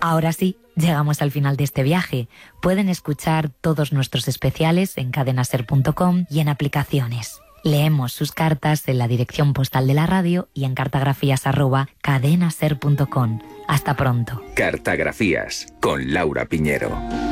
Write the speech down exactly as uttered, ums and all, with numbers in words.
Ahora sí, llegamos al final de este viaje. Pueden escuchar todos nuestros especiales en cadenaser punto com y en aplicaciones. Leemos sus cartas en la dirección postal de la radio y en cartagrafías arroba cadenaser punto com. Hasta pronto. Cartagrafías con Laura Piñero.